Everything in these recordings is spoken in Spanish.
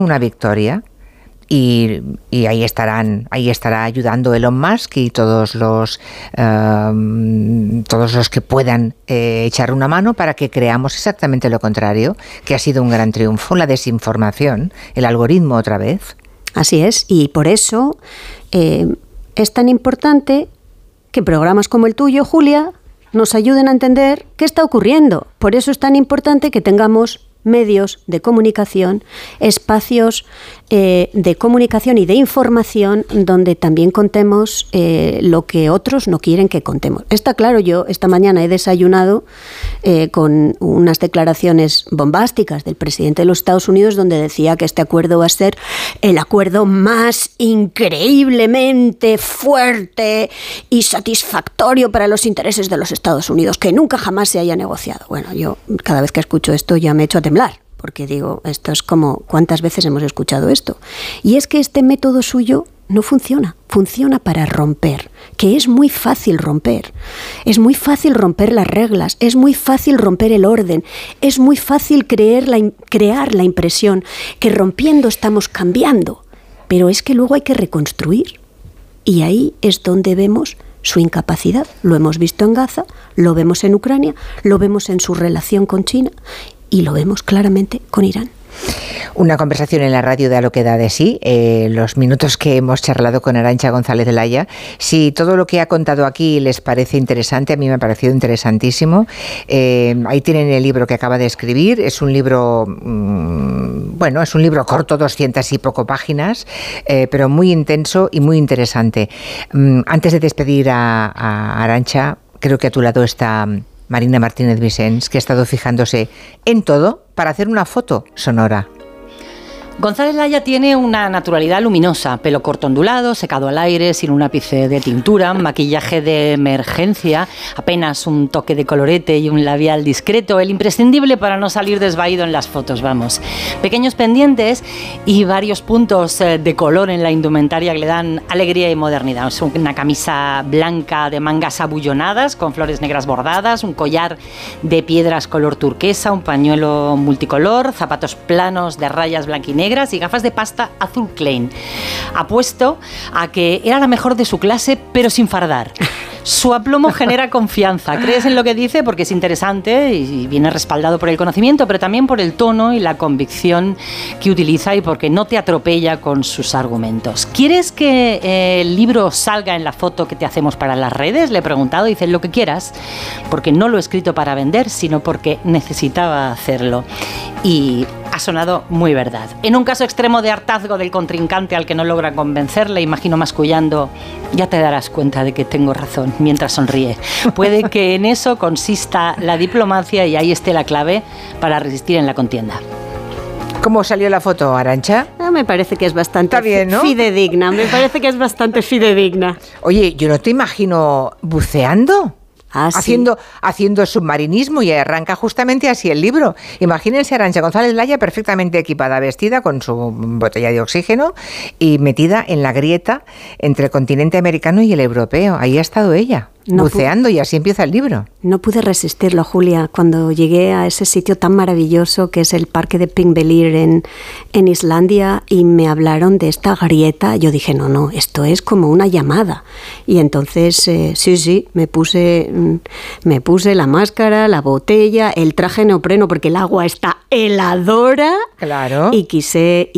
una victoria. Y ahí estará ayudando Elon Musk y todos los que puedan echar una mano para que creamos exactamente lo contrario, que ha sido un gran triunfo, la desinformación, el algoritmo otra vez. Así es, y por eso es tan importante que programas como el tuyo, Julia, nos ayuden a entender qué está ocurriendo. Por eso es tan importante que tengamos medios de comunicación, espacios de comunicación y de información donde también contemos lo que otros no quieren que contemos. Está claro, yo esta mañana he desayunado con unas declaraciones bombásticas del presidente de los Estados Unidos donde decía que este acuerdo va a ser el acuerdo más increíblemente fuerte y satisfactorio para los intereses de los Estados Unidos, que nunca jamás se haya negociado. Bueno, yo cada vez que escucho esto ya me echo a temblar, porque digo, esto es como, ¿cuántas veces hemos escuchado esto? Y es que este método suyo no funciona, funciona para romper, que es muy fácil romper. Es muy fácil romper las reglas, es muy fácil romper el orden, es muy fácil crear la impresión que rompiendo estamos cambiando, pero es que luego hay que reconstruir. Y ahí es donde vemos su incapacidad. Lo hemos visto en Gaza, lo vemos en Ucrania, lo vemos en su relación con China y lo vemos claramente con Irán. Una conversación en la radio da lo que da de sí, los minutos que hemos charlado con Arantxa González Laya. Si todo lo que ha contado aquí les parece interesante, a mí me ha parecido interesantísimo. Ahí tienen el libro que acaba de escribir. Es un libro, es un libro corto, 200 y poco páginas, pero muy intenso y muy interesante. Antes de despedir a Arantxa, creo que a tu lado está Marina Martínez Vicens, que ha estado fijándose en todo para hacer una foto sonora. González Laya tiene una naturalidad luminosa, pelo corto ondulado, secado al aire, sin un ápice de tintura, maquillaje de emergencia, apenas un toque de colorete y un labial discreto, el imprescindible para no salir desvaído en las fotos, vamos. Pequeños pendientes y varios puntos de color en la indumentaria que le dan alegría y modernidad. Es una camisa blanca de mangas abullonadas con flores negras bordadas, un collar de piedras color turquesa, un pañuelo multicolor, zapatos planos de rayas blanquinegras y gafas de pasta azul Klein. Apuesto a que era la mejor de su clase, pero sin fardar. Su aplomo genera confianza. Crees en lo que dice porque es interesante y viene respaldado por el conocimiento, pero también por el tono y la convicción que utiliza y porque no te atropella con sus argumentos. ¿Quieres que el libro salga en la foto que te hacemos para las redes? Le he preguntado. Dice lo que quieras, porque no lo he escrito para vender, sino porque necesitaba hacerlo. Y ha sonado muy verdad. En un caso extremo de hartazgo del contrincante al que no logra convencerle, imagino mascullando, ya te darás cuenta de que tengo razón, mientras sonríe. Puede que en eso consista la diplomacia y ahí esté la clave para resistir en la contienda. ¿Cómo salió la foto, Arantxa? Me parece que es bastante bien, ¿no? Fidedigna. Me parece que es bastante fidedigna. Oye, yo no te imagino buceando. ¿Sí? Haciendo submarinismo, y arranca justamente así el libro. Imagínense a Arantxa González Laya perfectamente equipada, vestida con su botella de oxígeno y metida en la grieta entre el continente americano y el europeo. Ahí ha estado ella, buceando, y así empieza el libro. No pude resistirlo, Julia, cuando llegué a ese sitio tan maravilloso que es el parque de Pingvellir en Islandia y me hablaron de esta grieta. Yo dije, no, esto es como una llamada. Y entonces, sí, me puse la máscara, la botella, el traje neopreno, porque el agua está heladora. Claro. Y quise,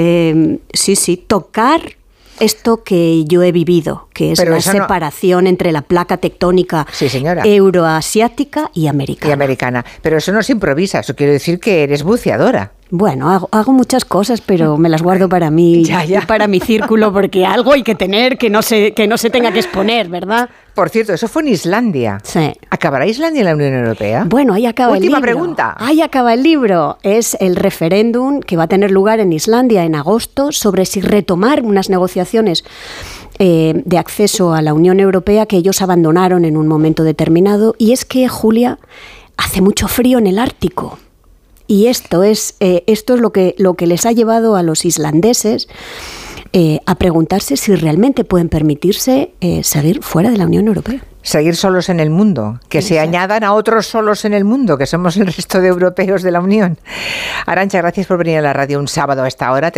tocar esto que yo he vivido, que es la separación entre la placa tectónica euroasiática y americana. Pero eso no se improvisa, eso quiere decir que eres buceadora. Bueno, hago muchas cosas, pero me las guardo para mí, para mi círculo, porque algo hay que tener que no se tenga que exponer, ¿verdad? Por cierto, eso fue en Islandia. Sí. ¿Acabará Islandia en la Unión Europea? Bueno, ahí acaba el libro. Última pregunta. Ahí acaba el libro. Es el referéndum que va a tener lugar en Islandia en agosto sobre si retomar unas negociaciones de acceso a la Unión Europea que ellos abandonaron en un momento determinado. Y es que, Julia, hace mucho frío en el Ártico. Y esto es lo que les ha llevado a los islandeses a preguntarse si realmente pueden permitirse seguir fuera de la Unión Europea. Seguir solos en el mundo, que se añadan a otros solos en el mundo, que somos el resto de europeos de la Unión. Arantxa, gracias por venir a la radio un sábado a esta hora.